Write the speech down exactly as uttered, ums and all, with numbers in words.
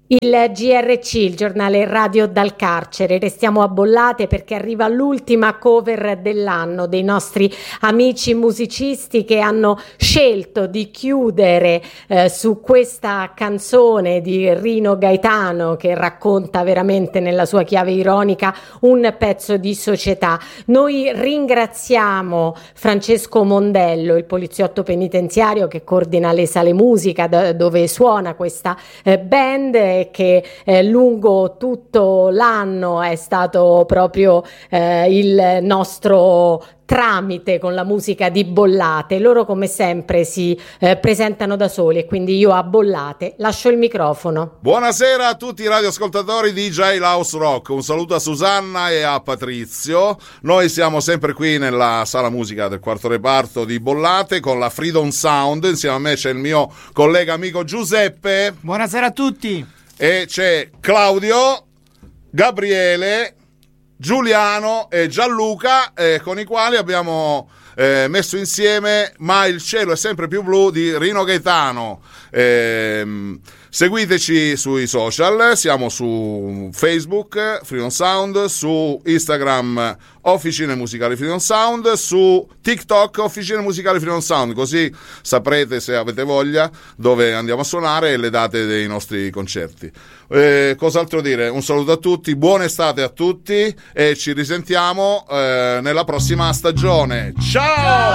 Il G R C, il giornale radio dal carcere. Restiamo a Bollate perché arriva l'ultima cover dell'anno dei nostri amici musicisti che hanno scelto di chiudere eh, su questa canzone di Rino Gaetano che racconta veramente nella sua chiave ironica un pezzo di società. Noi ringraziamo Francesco Mondello, il poliziotto penitenziario che coordina le sale musica dove suona questa eh, band, che eh, lungo tutto l'anno è stato proprio eh, il nostro tramite con la musica di Bollate. Loro come sempre si eh, presentano da soli e quindi io a Bollate lascio il microfono. Buonasera a tutti i radioascoltatori di J House Rock, un saluto a Susanna e a Patrizio. Noi siamo sempre qui nella sala musica del quarto reparto di Bollate con la Freedom Sound. Insieme a me c'è il mio collega amico Giuseppe. Buonasera a tutti. E c'è Claudio, Gabriele, Giuliano e Gianluca, eh, con i quali abbiamo eh, messo insieme Ma il cielo è sempre più blu di Rino Gaetano. Eh, seguiteci sui social, siamo su Facebook Freedom Sound, su Instagram Officine Musicali Freedom Sound, su TikTok Officine Musicali Freedom Sound, così saprete, se avete voglia, dove andiamo a suonare e le date dei nostri concerti. Eh, cos'altro dire? Un saluto a tutti, buona estate a tutti e ci risentiamo eh, nella prossima stagione. Ciao!